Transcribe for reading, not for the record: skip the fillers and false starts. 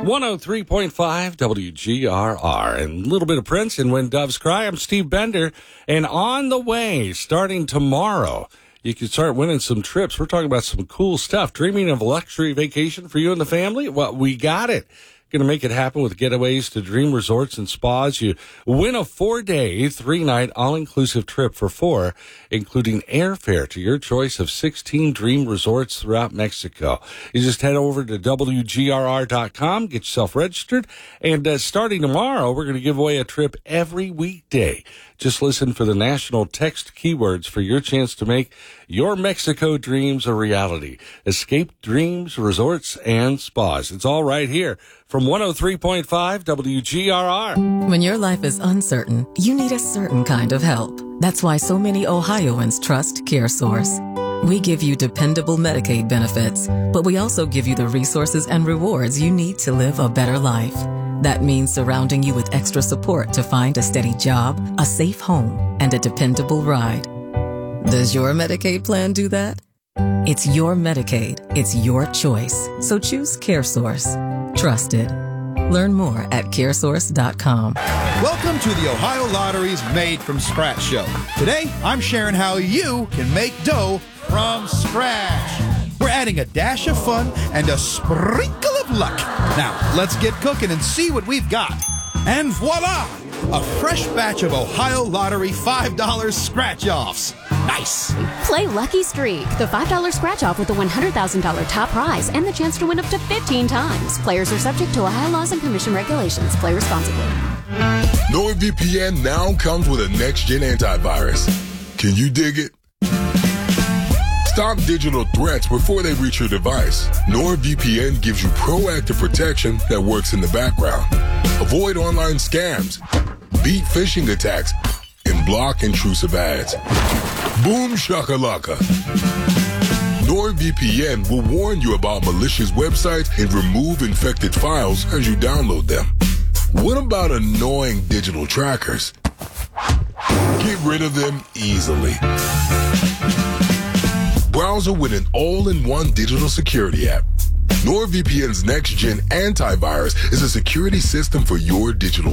103.5 WGRR. And a little bit of Prince and When Doves Cry. I'm Steve Bender. And on the way, starting tomorrow, you can start winning some trips. We're talking about some cool stuff. Dreaming of a luxury vacation for you and the family? Well, we got it. Going to make it happen with Getaways to Dream Resorts and Spas. You win a 4-day, 3-night, all-inclusive trip for 4, including airfare to your choice of 16 dream resorts throughout Mexico. You just head over to WGRR.com, get yourself registered, and starting tomorrow, we're going to give away a trip every weekday. Just listen for the national text keywords for your chance to make your Mexico dreams a reality. Escape Dreams, Resorts, and Spas. It's all right here from 103.5 WGRR. When your life is uncertain, you need a certain kind of help. That's why so many Ohioans trust CareSource. We give you dependable Medicaid benefits, but we also give you the resources and rewards you need to live a better life. That means surrounding you with extra support to find a steady job, a safe home, and a dependable ride. Does your Medicaid plan do that? It's your Medicaid. It's your choice. So choose CareSource. Trust it. Learn more at caresource.com. Welcome to the Ohio Lottery's Made from Scratch show. Today, I'm sharing how you can make dough from scratch. We're adding a dash of fun and a sprinkle of luck. Now, let's get cooking and see what we've got. And voila! A fresh batch of Ohio Lottery $5 scratch-offs. Nice! Play Lucky Streak, the $5 scratch-off with a $100,000 top prize and the chance to win up to 15 times. Players are subject to Ohio laws and commission regulations. Play responsibly. NordVPN now comes with a next-gen antivirus. Can you dig it? Stop digital threats before they reach your device. NordVPN gives you proactive protection that works in the background. Avoid online scams, beat phishing attacks, and block intrusive ads. Boom shakalaka. NordVPN will warn you about malicious websites and remove infected files as you download them. What about annoying digital trackers? Get rid of them easily. Browser with an all-in-one digital security app. NordVPN's next-gen antivirus is a security system for your digital